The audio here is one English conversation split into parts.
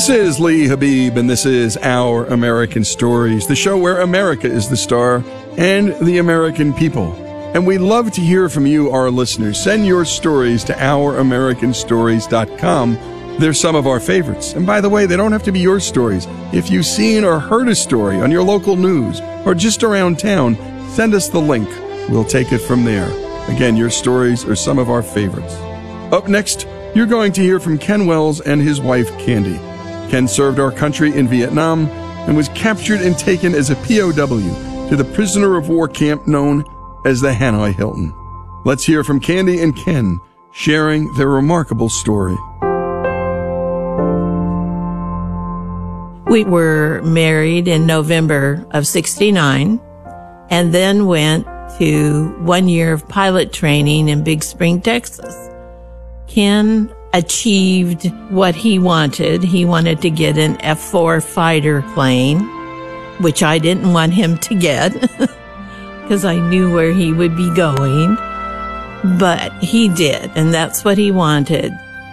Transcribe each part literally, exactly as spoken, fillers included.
This is Lee Habib, and this is Our American Stories, the show where America is the star and the American people. And we love to hear from you, our listeners. Send your stories to our american stories dot com. They're some of our favorites. And by the way, they don't have to be your stories. If you've seen or heard a story on your local news or just around town, send us the link. We'll take it from there. Again, your stories are some of our favorites. Up next, you're going to hear from Ken Wells and his wife, Candy. Ken served our country in Vietnam and was captured and taken as a P O W to the prisoner of war camp known as the Hanoi Hilton. Let's hear from Candy and Ken sharing their remarkable story. We were married in November of sixty-nine and then went to one year of pilot training in Big Spring, Texas. Ken achieved what he wanted. He wanted to get an F four fighter plane, which I didn't want him to get because I knew where he would be going. But he did, and that's what he wanted.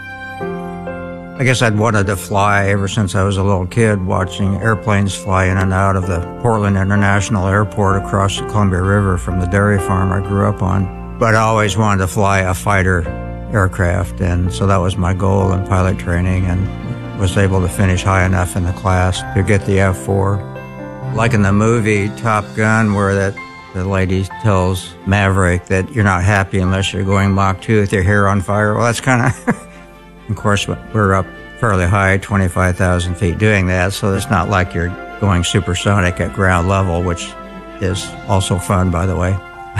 I guess I'd wanted to fly ever since I was a little kid, watching airplanes fly in and out of the Portland International Airport across the Columbia River from the dairy farm I grew up on. But I always wanted to fly a fighter aircraft, and so that was my goal in pilot training, and was able to finish high enough in the class to get the F four. Like in the movie Top Gun, where that the lady tells Maverick that you're not happy unless you're going Mach two with your hair on fire. Well, that's kind of... Of course, we're up fairly high, twenty-five thousand feet doing that, so it's not like you're going supersonic at ground level, which is also fun, by the way.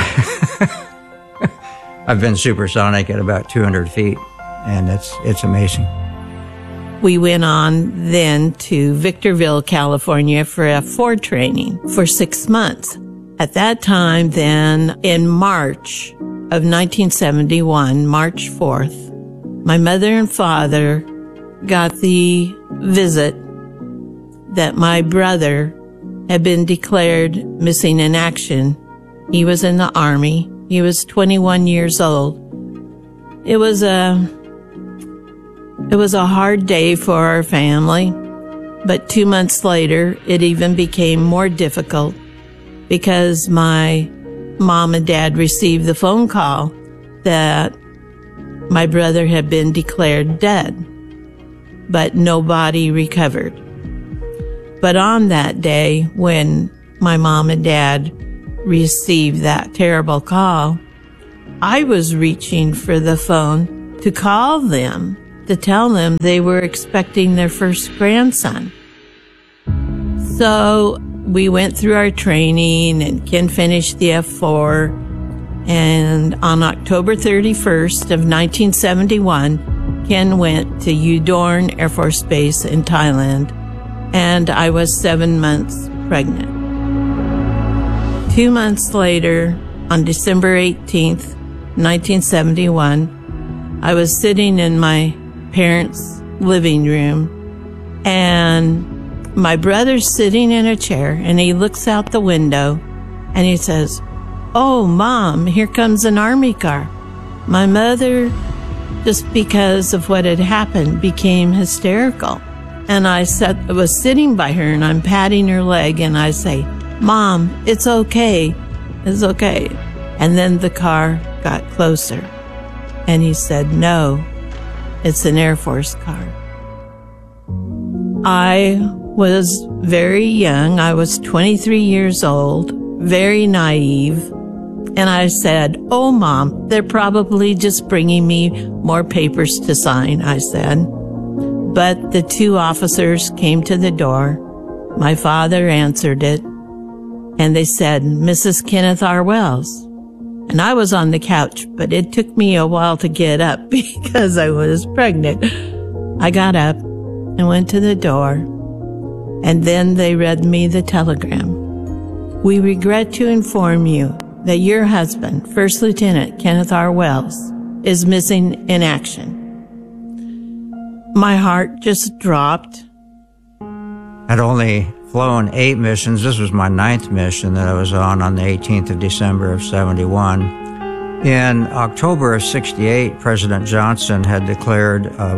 I've been supersonic at about two hundred feet, and it's it's amazing. We went on then to Victorville, California for F four training for six months. At that time, then, in March of nineteen seventy-one, March fourth, my mother and father got the visit that my brother had been declared missing in action. He was in the Army. He was twenty-one years old. It was a, it was a hard day for our family, but two months later, it even became more difficult because my mom and dad received the phone call that my brother had been declared dead, but nobody recovered. But on that day, when my mom and dad received that terrible call, I was reaching for the phone to call them, to tell them they were expecting their first grandson. So we went through our training, and Ken finished the F four. And on October thirty-first of nineteen seventy-one, Ken went to Udorn Air Force Base in Thailand, and I was seven months pregnant. Two months later, on December eighteenth, nineteen seventy-one, I was sitting in my parents' living room, and my brother's sitting in a chair, and he looks out the window, and he says, "Oh, Mom, here comes an Army car." My mother, just because of what had happened, became hysterical. And I sat, was sitting by her, and I'm patting her leg, and I say, "Mom, it's okay. It's okay." And then the car got closer. And he said, "No, it's an Air Force car." I was very young. I was twenty-three years old, very naive. And I said, "Oh, Mom, they're probably just bringing me more papers to sign," I said. But the two officers came to the door. My father answered it, and they said, "Missus Kenneth R. Wells." And I was on the couch, but it took me a while to get up because I was pregnant. I got up and went to the door, and then they read me the telegram. "We regret to inform you that your husband, First Lieutenant Kenneth R. Wells, is missing in action." My heart just dropped. I'd only flown eight missions. This was my ninth mission that I was on on the eighteenth of December of seventy-one. In October of sixty-eight, President Johnson had declared a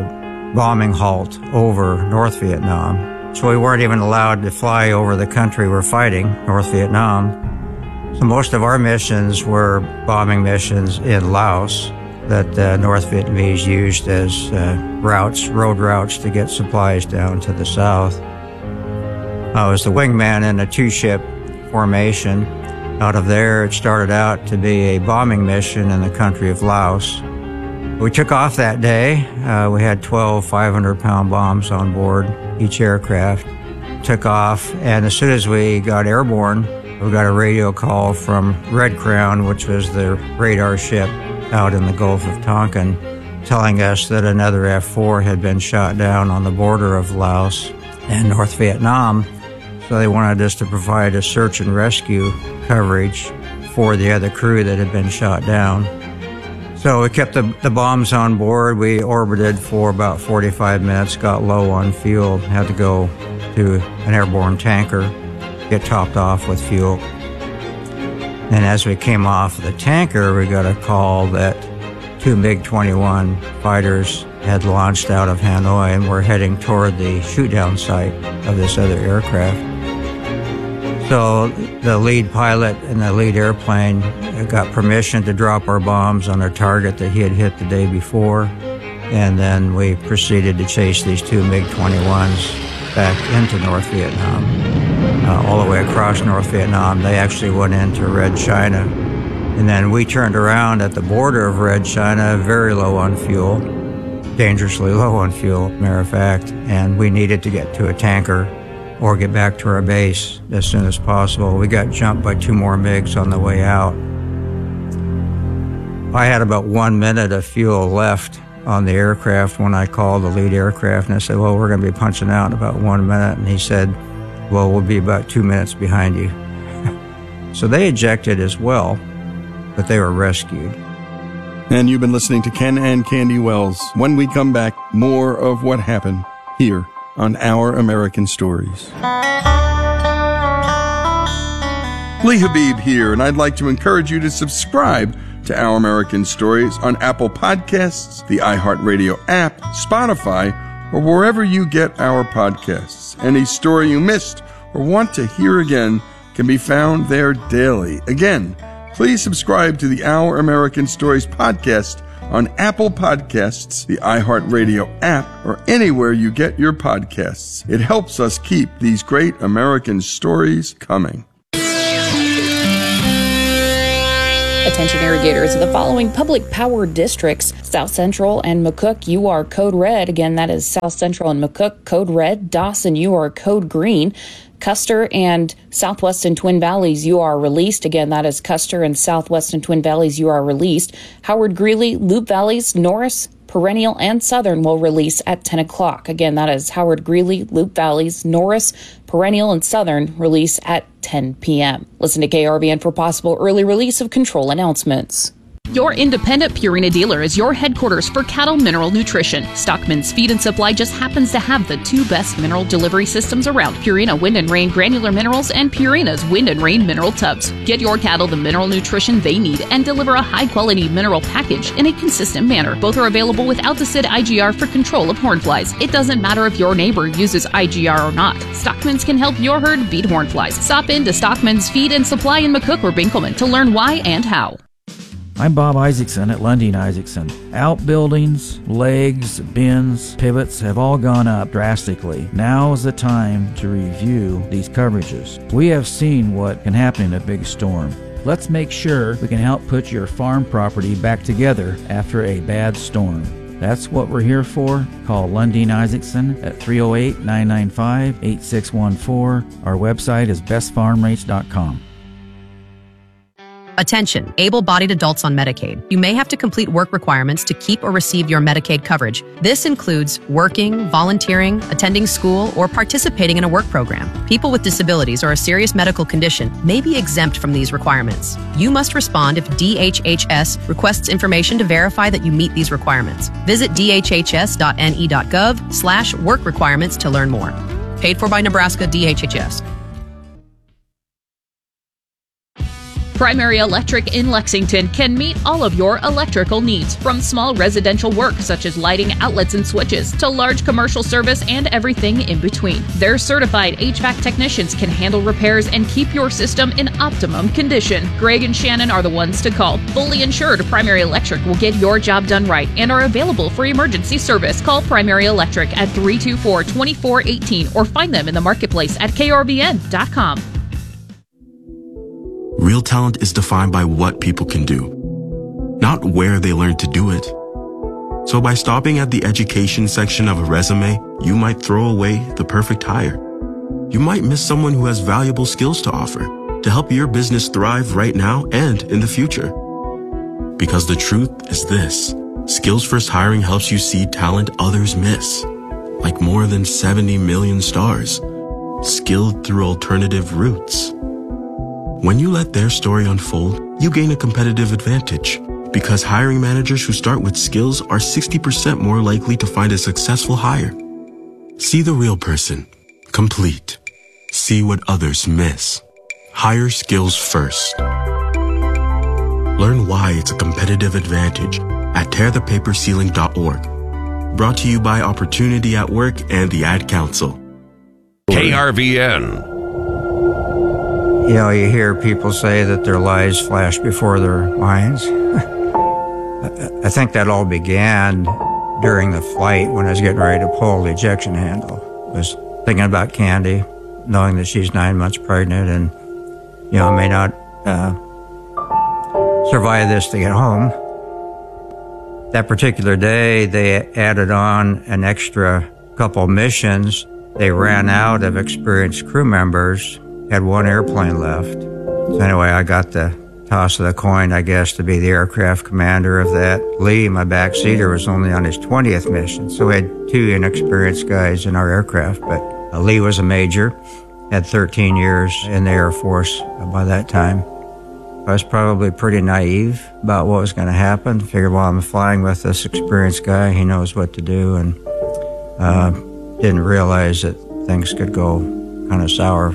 bombing halt over North Vietnam. So we weren't even allowed to fly over the country we're fighting, North Vietnam. So most of our missions were bombing missions in Laos that the North Vietnamese used as uh, routes, road routes to get supplies down to the south. I was the wingman in a two-ship formation. Out of there, it started out to be a bombing mission in the country of Laos. We took off that day. Uh, we had twelve five hundred pound bombs on board each aircraft. Took off, and as soon as we got airborne, we got a radio call from Red Crown, which was the radar ship out in the Gulf of Tonkin, telling us that another F four had been shot down on the border of Laos and North Vietnam. So they wanted us to provide a search and rescue coverage for the other crew that had been shot down. So we kept the, the bombs on board. We orbited for about forty-five minutes, got low on fuel, had to go to an airborne tanker, get topped off with fuel. And as we came off the tanker, we got a call that two MiG twenty-one fighters had launched out of Hanoi and were heading toward the shoot-down site of this other aircraft. So the lead pilot in the lead airplane got permission to drop our bombs on our target that he had hit the day before, and then we proceeded to chase these two MiG twenty-ones back into North Vietnam, uh, all the way across North Vietnam. They actually went into Red China, and then we turned around at the border of Red China, very low on fuel, dangerously low on fuel, matter of fact, and we needed to get to a tanker or get back to our base as soon as possible. We got jumped by two more MiGs on the way out. I had about one minute of fuel left on the aircraft when I called the lead aircraft, and I said, well, we're going to be punching out in about one minute. And he said, well, we'll be about two minutes behind you. So they ejected as well, but they were rescued. And you've been listening to Ken and Candy Wells. When we come back, more of what happened here on Our American Stories. Lee Habib here, and I'd like to encourage you to subscribe to Our American Stories on Apple Podcasts, the iHeartRadio app, Spotify, or wherever you get our podcasts. Any story you missed or want to hear again can be found there daily. Again, please subscribe to the Our American Stories podcast on Apple Podcasts, the iHeartRadio app, or anywhere you get your podcasts. It helps us keep these great American stories coming. Attention irrigators of the following public power districts: South Central and McCook, you are code red. Again, that is South Central and McCook, code red. Dawson, you are code green. Custer and Southwest and Twin Valleys, you are released. Again, that is Custer and Southwest and Twin Valleys, you are released. Howard Greeley, Loup Valleys, Norris, Perennial, and Southern will release at ten o'clock. Again, that is Howard Greeley, Loup Valleys, Norris, Perennial, and Southern release at ten p.m. Listen to K R V N for possible early release of control announcements. Your independent Purina dealer is your headquarters for cattle mineral nutrition. Stockman's Feed and Supply just happens to have the two best mineral delivery systems around: Purina Wind and Rain granular minerals and Purina's Wind and Rain mineral tubs. Get your cattle the mineral nutrition they need and deliver a high-quality mineral package in a consistent manner. Both are available without the S I D I G R for control of hornflies. It doesn't matter if your neighbor uses I G R or not. Stockman's can help your herd beat hornflies. Stop in to Stockman's Feed and Supply in McCook or Binkelman to learn why and how. I'm Bob Isaacson at Lundin Isaacson. Outbuildings, legs, bins, pivots have all gone up drastically. Now is the time to review these coverages. We have seen what can happen in a big storm. Let's make sure we can help put your farm property back together after a bad storm. That's what we're here for. Call Lundin Isaacson at three oh eight, nine nine five, eight six one four. Our website is best farm rates dot com. Attention, able-bodied adults on Medicaid. You may have to complete work requirements to keep or receive your Medicaid coverage. This includes working, volunteering, attending school, or participating in a work program. People with disabilities or a serious medical condition may be exempt from these requirements. You must respond if D H H S requests information to verify that you meet these requirements. Visit d h h s dot n e dot gov slash work requirements to learn more. Paid for by Nebraska D H H S. Primary Electric in Lexington can meet all of your electrical needs, from small residential work such as lighting, outlets, and switches, to large commercial service and everything in between. Their certified H V A C technicians can handle repairs and keep your system in optimum condition. Greg and Shannon are the ones to call. Fully insured, Primary Electric will get your job done right and are available for emergency service. Call Primary Electric at three two four, two four one eight or find them in the marketplace at K R B N dot com. Real talent is defined by what people can do, not where they learn to do it. So by stopping at the education section of a resume, you might throw away the perfect hire. You might miss someone who has valuable skills to offer to help your business thrive right now and in the future. Because the truth is this: Skills First Hiring helps you see talent others miss, like more than seventy million stars, skilled through alternative routes. When you let their story unfold, you gain a competitive advantage, because hiring managers who start with skills are sixty percent more likely to find a successful hire. See the real person, complete. See what others miss. Hire skills first. Learn why it's a competitive advantage at tear the paper ceiling dot org. Brought to you by Opportunity at Work and the Ad Council. K R V N. You know, you hear people say that their lives flash before their minds. I think that all began during the flight when I was getting ready to pull the ejection handle. I was thinking about Candy, knowing that she's nine months pregnant and, you know, I may not uh, survive this to get home. That particular day, they added on an extra couple missions. They ran out of experienced crew members, had one airplane left. So anyway, I got the toss of the coin, I guess, to be the aircraft commander of that. Lee, my backseater, was only on his twentieth mission, so we had two inexperienced guys in our aircraft. But uh, Lee was a major, had thirteen years in the Air Force by that time. I was probably pretty naive about what was going to happen. Figured, well, I'm flying with this experienced guy, he knows what to do, and uh, didn't realize that things could go kind of sour.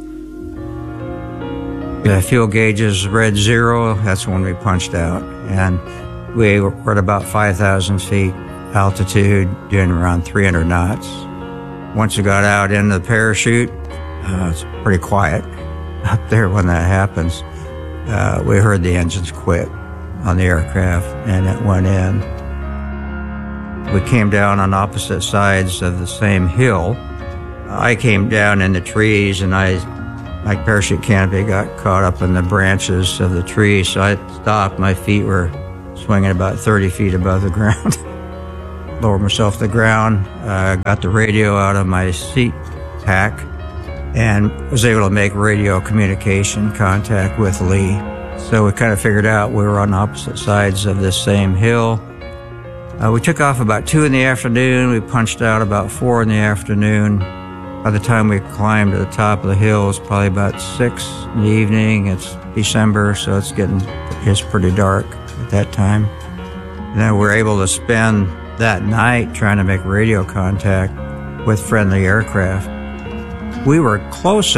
The fuel gauges read zero. That's when we punched out. And we were at about five thousand feet altitude, doing around three hundred knots. Once we got out into the parachute, uh, it's pretty quiet up there when that happens. Uh, we heard the engines quit on the aircraft, and it went in. We came down on opposite sides of the same hill. I came down in the trees, and I my parachute canopy got caught up in the branches of the tree, so I stopped. My feet were swinging about thirty feet above the ground. Lowered myself to the ground, uh, got the radio out of my seat pack, and was able to make radio communication contact with Lee. So we kind of figured out we were on opposite sides of this same hill. Uh, we took off about two in the afternoon. We punched out about four in the afternoon. By the time we climbed to the top of the hill, it was probably about six in the evening. It's December, so it's getting it's pretty dark at that time. And then we were able to spend that night trying to make radio contact with friendly aircraft. We were close